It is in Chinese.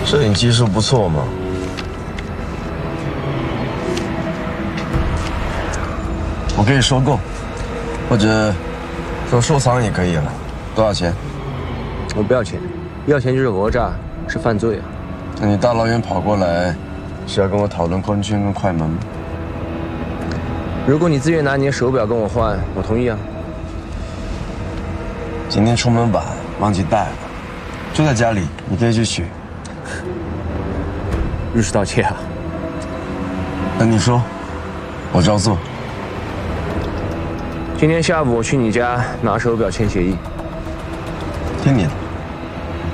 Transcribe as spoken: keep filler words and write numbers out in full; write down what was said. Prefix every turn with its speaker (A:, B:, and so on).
A: 摄影技术不错嘛。我可以收购，或者说收藏也可以了。多少钱？
B: 我不要钱，要钱就是讹诈，是犯罪啊！
A: 那你大老远跑过来，是要跟我讨论坤圈跟快门吗？
B: 如果你自愿拿你的手表跟我换，我同意啊。
A: 今天出门晚，忘记带了，就在家里，你可以去取。
B: 如实盗窃啊！
A: 那你说，我照做。
B: 今天下午我去你家拿手表签协议。
A: 听你的。